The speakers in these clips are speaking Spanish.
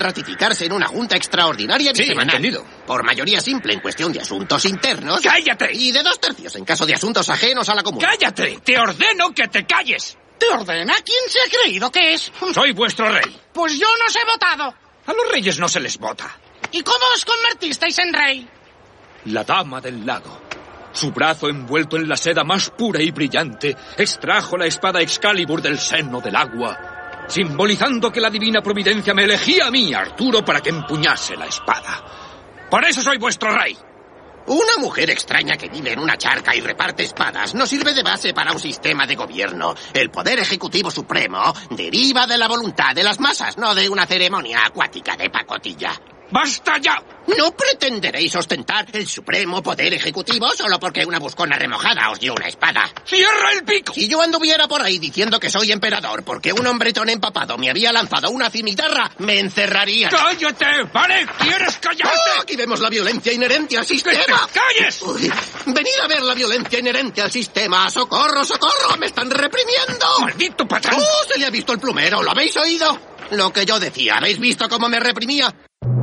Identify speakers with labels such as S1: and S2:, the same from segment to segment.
S1: ratificarse en una junta extraordinaria bisemanal.
S2: Entendido.
S1: Por mayoría simple en cuestión de asuntos internos.
S2: ¡Cállate!
S1: Y de 2/3 en caso de asuntos ajenos a la comuna.
S2: ¡Cállate! ¡Te ordeno que te calles!
S3: ¿Te ordena? ¿Quién se ha creído que es?
S2: Soy vuestro rey.
S3: Pues yo no os he votado.
S2: A los reyes no se les vota.
S3: ¿Y cómo os convertisteis en rey?
S2: La dama del lago. Su brazo envuelto en la seda más pura y brillante extrajo la espada Excalibur del seno del agua, simbolizando que la divina providencia me elegía a mí, Arturo, para que empuñase la espada. Por eso soy vuestro rey.
S1: Una mujer extraña que vive en una charca y reparte espadas no sirve de base para un sistema de gobierno. El poder ejecutivo supremo deriva de la voluntad de las masas, no de una ceremonia acuática de pacotilla.
S2: ¡Basta ya!
S1: No pretenderéis ostentar el supremo poder ejecutivo solo porque una buscona remojada os dio una espada.
S2: ¡Cierra el pico!
S1: Si yo anduviera por ahí diciendo que soy emperador porque un hombretón empapado me había lanzado una cimitarra, me encerrarían.
S2: ¡Cállate! ¡Vale! ¿Quieres callarte?
S1: ¡Oh! Aquí vemos la violencia inherente al sistema.
S2: ¡Que te calles!
S1: Uy, venid a ver la violencia inherente al sistema. ¡Socorro, socorro! ¡Me están reprimiendo!
S2: ¡Maldito patrón!
S1: ¡Oh! Se le ha visto el plumero. ¿Lo habéis oído? Lo que yo decía. ¿Habéis visto cómo me reprimía?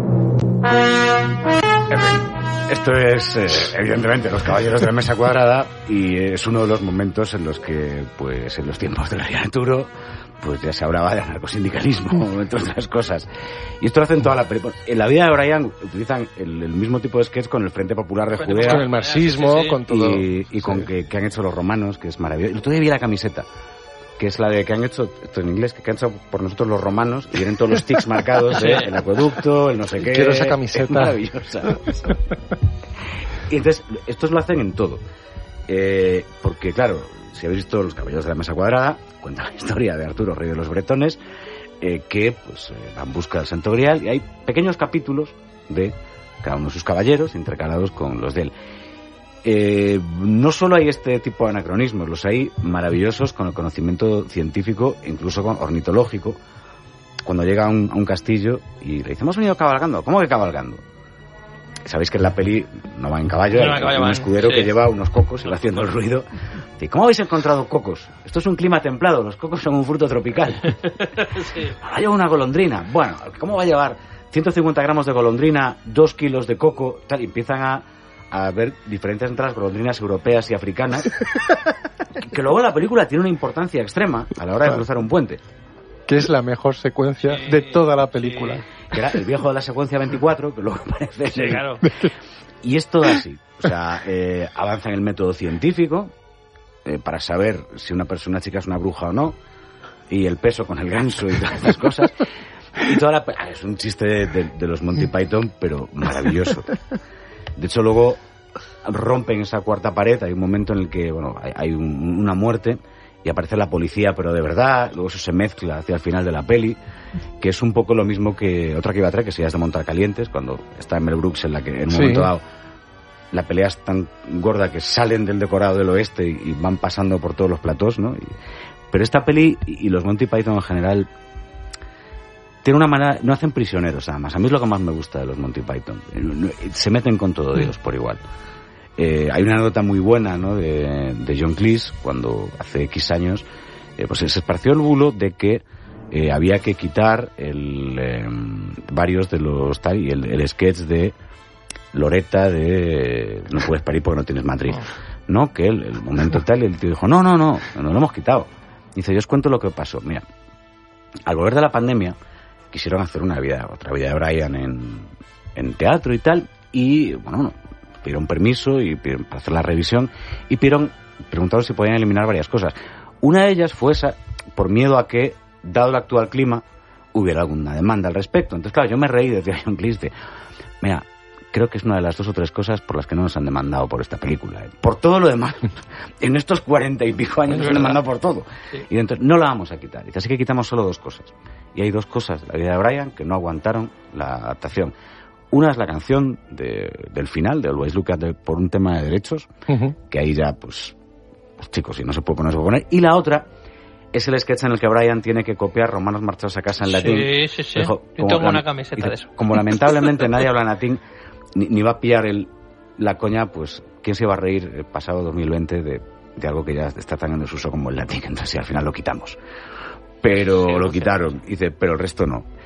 S4: En fin, esto es, evidentemente, Los Caballeros de la Mesa Cuadrada, y es uno de los momentos en los que, pues, en los tiempos de la Rey Arturo, pues ya se hablaba de anarcosindicalismo, entre otras cosas. Y esto lo hacen toda la película. En la vida de Brian utilizan el mismo tipo de sketch con el Frente Popular de Judea.
S5: Con el marxismo, con todo.
S4: Y con que han hecho los romanos, que es maravilloso. El otro día vi la camiseta, que es la de que han hecho, esto en inglés, que han hecho por nosotros los romanos, y vienen todos los tics marcados de el acueducto, el no sé qué.
S5: Quiero esa camiseta.
S4: Es maravillosa. Y entonces, estos lo hacen en todo. Porque, claro, si habéis visto Los Caballeros de la Mesa Cuadrada, cuenta la historia de Arturo, rey de los bretones, que pues va en busca del Santo Grial, y hay pequeños capítulos de cada uno de sus caballeros intercalados con los de él. No solo hay este tipo de anacronismos, los hay maravillosos con el conocimiento científico, incluso con ornitológico, cuando llega a un castillo y le dice, hemos venido cabalgando. ¿Cómo que cabalgando? Sabéis que en la peli no va en caballo, hay un escudero que lleva unos cocos y va haciendo el ruido. Dice, ¿cómo habéis encontrado cocos? Esto es un clima templado, los cocos son un fruto tropical. Ha llevado una golondrina. Bueno, ¿cómo va a llevar 150 gramos de golondrina, 2 kilos de coco? Tal, y empiezan a ver diferencias entre las golondrinas europeas y africanas, que luego la película tiene una importancia extrema a la hora de cruzar un puente.
S5: Que es la mejor secuencia de toda la película.
S4: Que era el viejo de la secuencia 24, que luego aparece.
S6: Sí, claro.
S4: Y es todo así. O sea, avanza en el método científico para saber si una chica es una bruja o no, y el peso con el ganso y todas estas cosas. Y toda es un chiste de los Monty Python, pero maravilloso. De hecho, luego rompen esa cuarta pared, hay un momento en el que, bueno, hay una muerte y aparece la policía, pero de verdad, luego eso se mezcla hacia el final de la peli, que es un poco lo mismo que otra que iba a traer, que sería de Montar Calientes, cuando está Mel Brooks, en la que en un momento dado la pelea es tan gorda que salen del decorado del oeste y van pasando por todos los platós, ¿no? Pero esta peli y los Monty Python en general tiene una manera, no hacen prisioneros nada más. A mí es lo que más me gusta de los Monty Python. Se meten con todo Dios por igual. Hay una anécdota muy buena, ¿no? de John Cleese, cuando hace X años pues se esparció el bulo de que había que quitar varios de los tal, y el sketch de Loretta de no puedes parir porque no tienes Madrid, ¿no? Que el momento tal, y el tío dijo no lo hemos quitado. Dice, yo os cuento lo que pasó. Mira, al volver de la pandemia quisieron hacer otra vida de Brian en teatro y tal, y bueno, pidieron permiso para hacer la revisión y preguntaron si podían eliminar varias cosas. Una de ellas fue esa, por miedo a que, dado el actual clima, hubiera alguna demanda al respecto. Entonces, claro, yo me reí de John Cleese. Mira, creo que es una de las 2 o 3 cosas por las que no nos han demandado por esta película. Por todo lo demás, en estos 40 y pico años nos han demandado por todo. Sí. Y entonces no la vamos a quitar. Dice, así que quitamos solo 2 cosas. Y hay 2 cosas de la vida de Brian que no aguantaron la adaptación. Una es la canción del final, de Always Look at por un tema de derechos, que ahí ya, pues chicos, si no se puede poner. Y la otra es el sketch en el que Brian tiene que copiar Romanos marchados a casa en latín.
S6: Sí. Yo tengo una camiseta de eso.
S4: Como lamentablemente nadie habla latín, ni va a pillar la coña, pues ¿quién se va a reír el pasado 2020 de algo que ya está tan en desuso como el latín? Entonces, al final lo quitamos. Pero lo quitaron. Dice, pero el resto no.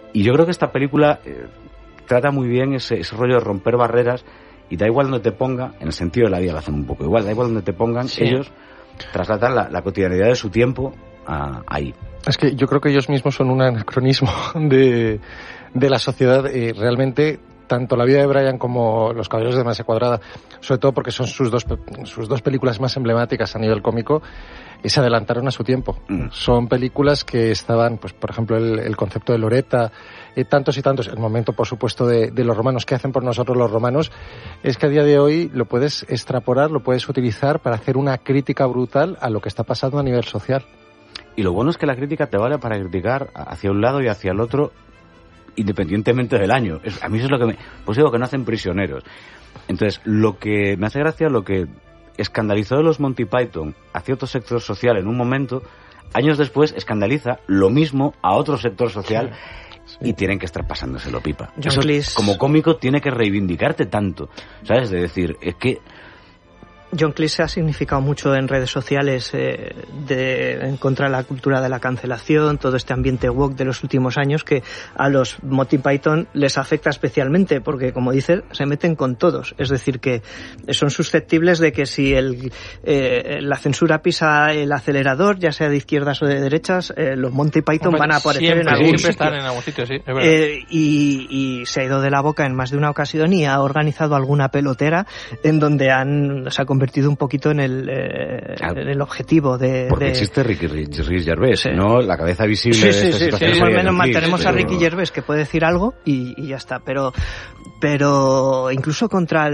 S4: Y yo creo que esta película trata muy bien ese rollo de romper barreras, y da igual donde te ponga, en el sentido de la vida lo hacen un poco igual, da igual donde te pongan, ellos trasladan la cotidianidad de su tiempo ahí.
S5: Es que yo creo que ellos mismos son un anacronismo de la sociedad. Realmente, tanto La vida de Brian como Los caballeros de Masa Cuadrada, sobre todo porque son sus dos películas más emblemáticas a nivel cómico, se adelantaron a su tiempo. Son películas que estaban, pues por ejemplo, el concepto de Loretta, tantos y tantos, el momento, por supuesto, de los romanos. ¿Qué hacen por nosotros los romanos? Es que a día de hoy lo puedes extrapolar, lo puedes utilizar para hacer una crítica brutal a lo que está pasando a nivel social.
S4: Y lo bueno es que la crítica te vale para criticar hacia un lado y hacia el otro, independientemente del año. A mí eso es lo que pues digo que no hacen prisioneros. Entonces, lo que me hace gracia, lo que escandalizó de los Monty Python a cierto sector social en un momento, años después escandaliza lo mismo a otro sector social. Sí. Y tienen que estar pasándoselo pipa. Eso, como cómico, tiene que reivindicarte tanto, ¿sabes? De decir, es que
S7: John Cleese ha significado mucho en redes sociales en contra de la cultura de la cancelación, todo este ambiente woke de los últimos años que a los Monty Python les afecta especialmente porque, como dices, se meten con todos. Es decir, que son susceptibles de que si la censura pisa el acelerador, ya sea de izquierdas o de derechas, los Monty Python van a aparecer en algún sitio.
S6: Están en algún sitio, sí, es verdad.
S7: Y se ha ido de la boca en más de una ocasión y ha organizado alguna pelotera en donde se ha convertido un poquito en el objetivo de...
S4: Porque existe Ricky Gervais, ¿no? La cabeza visible
S7: de esta situación. Al menos mantenemos a Ricky Gervais, que puede decir algo y ya está. Pero incluso contra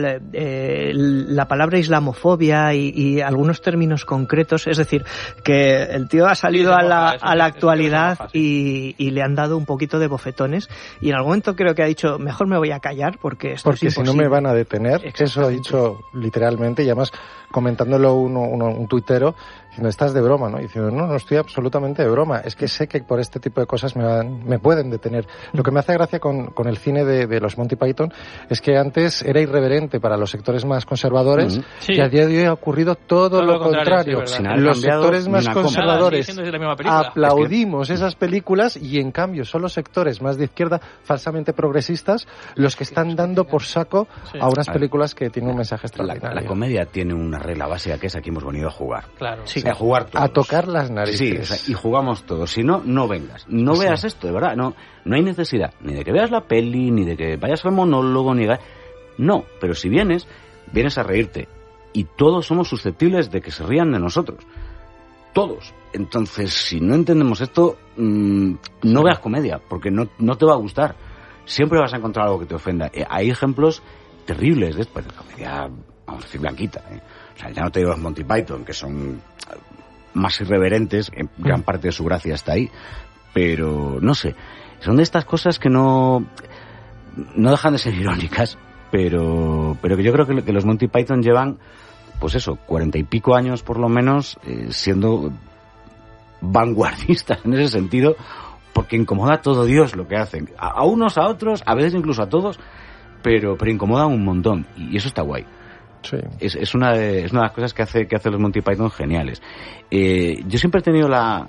S7: la palabra islamofobia y algunos términos concretos, es decir, que el tío ha salido a la actualidad y le han dado un poquito de bofetones, y en algún momento creo que ha dicho, mejor me voy a callar porque esto es imposible.
S5: Si no me van a detener. Eso ha dicho literalmente, y además comentándolo un tuitero diciendo, estás de broma, ¿no? Y diciendo, no estoy absolutamente de broma, es que sé que por este tipo de cosas me pueden detener. Lo que me hace gracia con el cine de los Monty Python es que antes era irreverente para los sectores más conservadores, y a día de hoy ha ocurrido todo lo contrario.
S6: Sí,
S5: los sectores más conservadores aplaudimos esas películas, y en cambio son los sectores más de izquierda, falsamente progresistas, los que están dando por saco a unas películas que tienen un mensaje extraordinario.
S4: La comedia tiene una regla básica, que es aquí hemos venido a jugar.
S6: Claro.
S4: Sí. A jugar todos.
S5: A tocar las narices.
S4: Sí, o sea, y jugamos todos. Si no, no vengas. No veas esto, de verdad. No hay necesidad ni de que veas la peli, ni de que vayas al monólogo, no, pero si vienes a reírte. Y todos somos susceptibles de que se rían de nosotros. Todos. Entonces, si no entendemos esto, no veas comedia, porque no te va a gustar. Siempre vas a encontrar algo que te ofenda. Hay ejemplos terribles de comedia, vamos a decir, blanquita. O sea, ya no te digo los Monty Python, que son más irreverentes, gran parte de su gracia está ahí, pero no sé, son de estas cosas que no dejan de ser irónicas, pero que yo creo que los Monty Python llevan, pues eso, 40 y pico años por lo menos, siendo vanguardistas en ese sentido, porque incomoda a todo Dios lo que hacen, a unos, a otros, a veces incluso a todos, pero incomodan un montón, y eso está guay.
S5: Sí.
S4: Es una de las cosas que hace los Monty Python geniales. Yo siempre he tenido la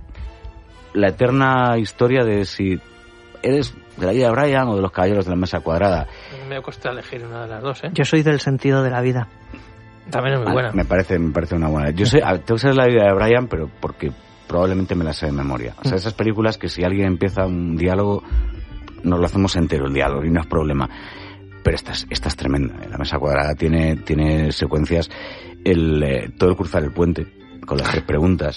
S4: eterna historia de si eres de la vida de Brian o de los caballeros de la mesa cuadrada.
S6: Me cuesta elegir una de las dos, ¿eh?
S7: Yo soy del sentido de la vida.
S6: También es muy buena.
S4: Me parece una buena. Yo tengo que ser de la vida de Brian, pero porque probablemente me la sé de memoria. O sea, esas películas que si alguien empieza un diálogo, nos lo hacemos entero el diálogo y no es problema. Pero esta es tremenda. La mesa cuadrada tiene secuencias, todo el cruzar el puente con las 3 preguntas,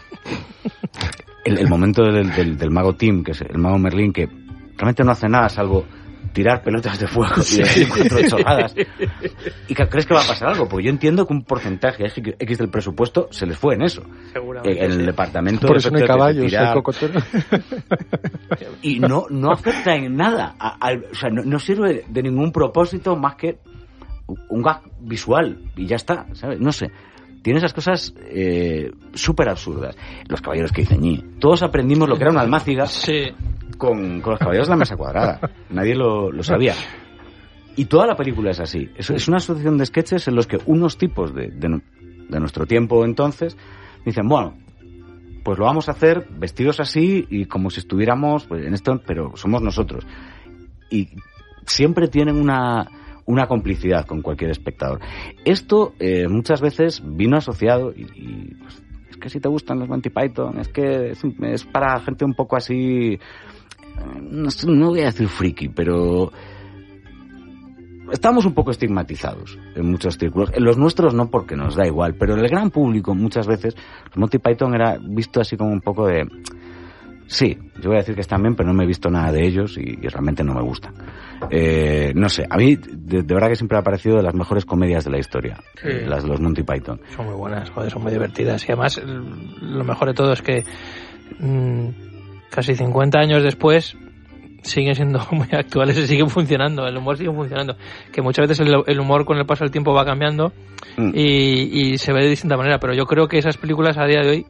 S4: el momento del mago Tim, que es el mago Merlín, que realmente no hace nada salvo tirar pelotas de fuego y decir 4 chorradas, y que crees que va a pasar algo, porque yo entiendo que un porcentaje X del presupuesto se les fue en eso, en el departamento.
S5: Por eso no hay caballos, hay cocoteros.
S4: Y no afecta en nada, o sea, no sirve de ningún propósito más que un gag visual y ya está, ¿sabes? No sé, tiene esas cosas súper absurdas. Los caballeros que dicen ñi, todos aprendimos lo que era una almáciga con los caballeros de la mesa cuadrada, nadie lo sabía. Y toda la película es así, es una asociación de sketches en los que unos tipos de nuestro tiempo entonces dicen, bueno, pues lo vamos a hacer vestidos así y como si estuviéramos pues, en esto, pero somos nosotros. Y siempre tienen una complicidad con cualquier espectador. Esto muchas veces vino asociado y pues, es que si te gustan los Monty Python, es que es para gente un poco así, no voy a decir friki, pero estamos un poco estigmatizados en muchos círculos. En los nuestros no, porque nos da igual, pero en el gran público muchas veces los Monty Python era visto así como un poco de... Sí, yo voy a decir que están bien, pero no me he visto nada de ellos y realmente no me gustan. No sé, a mí de verdad que siempre me ha parecido de las mejores comedias de la historia,
S6: sí.
S4: Las de los Monty Python.
S6: Son muy buenas, joder, son muy divertidas. Y además, lo mejor de todo es que casi 50 años después siguen siendo muy actuales y siguen funcionando, el humor sigue funcionando. Que muchas veces el humor con el paso del tiempo va cambiando y se ve de distinta manera, pero yo creo que esas películas a día de hoy...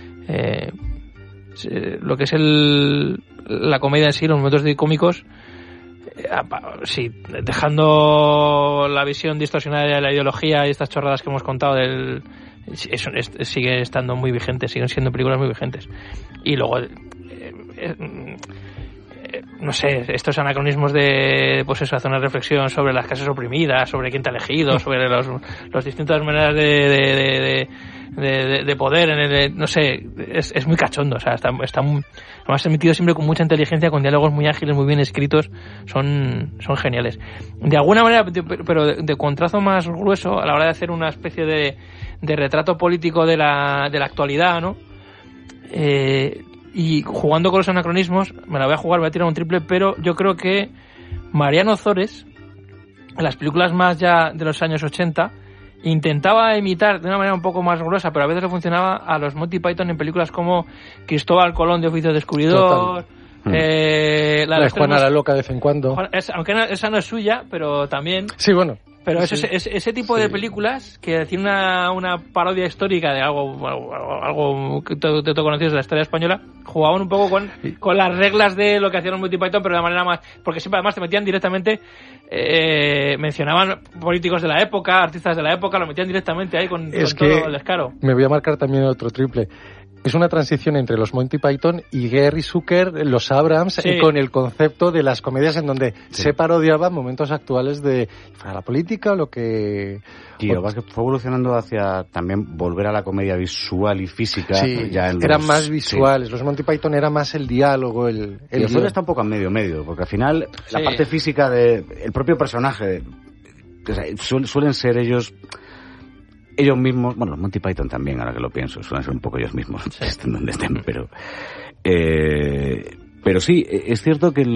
S6: lo que es la comedia en sí, los momentos cómicos, sí, dejando la visión distorsionada de la ideología y estas chorradas que hemos contado sigue estando muy vigentes, siguen siendo películas muy vigentes. Y luego no sé, estos anacronismos de pues eso, hacer una reflexión sobre las clases oprimidas, sobre quién te ha elegido, sobre las distintas maneras de poder, no sé, es muy cachondo, o sea, está además emitido siempre con mucha inteligencia, con diálogos muy ágiles, muy bien escritos, son geniales. De alguna manera, pero de contrazo más grueso, a la hora de hacer una especie de retrato político de la actualidad, ¿no? Y jugando con los anacronismos, me la voy a jugar, voy a tirar un triple, pero yo creo que Mariano Ozores, en las películas más ya de los años 80, intentaba imitar de una manera un poco más gruesa, pero a veces le funcionaba a los Monty Python en películas como Cristóbal Colón de Oficio Descubridor,
S5: la de Juana la Loca de vez en cuando.
S6: Aunque esa no es suya, pero también...
S5: Sí, bueno.
S6: Pero ese tipo de películas que tiene una parodia histórica de algo que todo conocido de la historia española, jugaban un poco con las reglas de lo que hacían los Monty Python, pero de manera más... Porque siempre además te metían directamente... mencionaban políticos de la época, artistas de la época, lo metían directamente ahí con todo el descaro.
S5: Me voy a marcar también otro triple. Es una transición entre los Monty Python y Gary Zucker, los Abrams,
S6: sí.
S5: Con el concepto de las comedias en donde se parodiaban momentos actuales de la política o lo que...
S4: Y lo que pasa es que fue evolucionando hacia también volver a la comedia visual y física.
S5: Sí, ya eran más visuales. Sí. Los Monty Python era más el diálogo, el
S4: guión está un poco a medio, porque al final la parte física el propio personaje, o sea, suelen ser ellos mismos, bueno, los Monty Python también, ahora que lo pienso, suelen ser un poco ellos mismos, estén donde estén, pero sí, es cierto que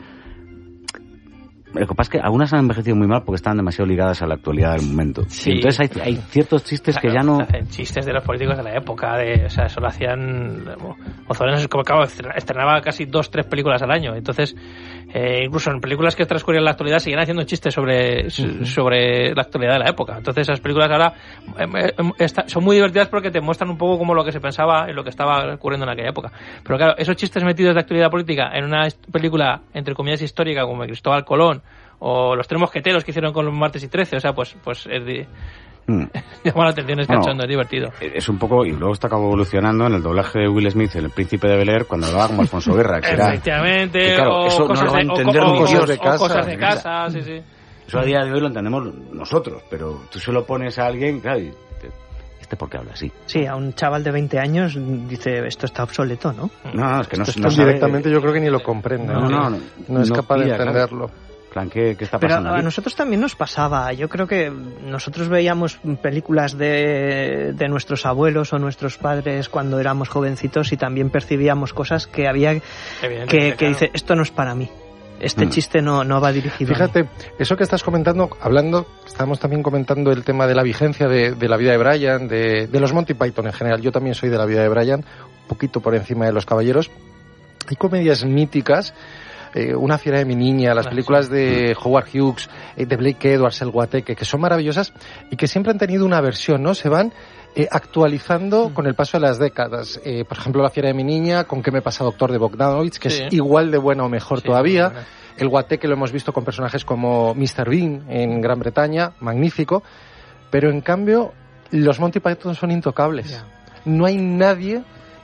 S4: lo que pasa es que algunas han envejecido muy mal porque estaban demasiado ligadas a la actualidad del momento. Sí. Y entonces hay ciertos chistes que ya no...
S6: Chistes de los políticos de la época, o sea, eso lo hacían... Ozores, como acabo, estrenaba casi 2-3 películas al año. Entonces, incluso en películas que transcurrían en la actualidad siguen haciendo chistes sobre la actualidad de la época. Entonces esas películas ahora son muy divertidas porque te muestran un poco como lo que se pensaba en lo que estaba ocurriendo en aquella época. Pero claro, esos chistes metidos de actualidad política en una película, entre comillas, histórica como Cristóbal Colón o Los Tres Mosqueteros que hicieron con los Martes y 13, o sea, pues es llama la atención, es cachondo, es divertido.
S4: Es un poco, y luego está acabó evolucionando en el doblaje de Will Smith en El Príncipe de Bel-Air cuando hablaba como Alfonso Guerra, que era...
S6: Efectivamente,
S4: que, claro,
S6: o
S4: eso
S6: cosas,
S4: no lo va a entender
S6: o
S5: cosas de
S6: casa, sí.
S4: Eso a día de hoy lo entendemos nosotros, pero tú se lo pones a alguien, claro, y ¿por qué habla así?
S7: Sí, a un chaval de 20 años dice, esto está obsoleto, ¿no?
S4: No, es que no sabe...
S5: Directamente yo creo que ni lo comprende. No es capaz de entenderlo.
S4: Plan, ¿qué está
S7: pero
S4: pasando?
S7: A nosotros también nos pasaba. Yo creo que nosotros veíamos películas de nuestros abuelos o nuestros padres cuando éramos jovencitos y también percibíamos cosas que había que dice, esto no es para mí. Este chiste no va dirigido.
S5: Fíjate, eso que estás comentando, estamos también comentando el tema de la vigencia de la vida de Brian, de los Monty Python en general. Yo también soy de la vida de Brian, un poquito por encima de Los Caballeros. Hay comedias míticas, Una fiera de mi niña, las películas de Howard Hughes, de Blake Edwards, El Guateque, que son maravillosas y que siempre han tenido una versión, ¿no? Se van actualizando con el paso de las décadas. Por ejemplo, La fiera de mi niña, Con qué me pasa doctor de Bogdanovich, que es igual de buena o mejor todavía. El Guateque lo hemos visto con personajes como Mr. Bean en Gran Bretaña, magnífico. Pero en cambio, los Monty Python son intocables. No hay nadie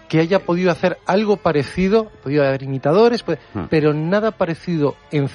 S5: que haya podido hacer algo parecido, podido haber imitadores, pero nada parecido en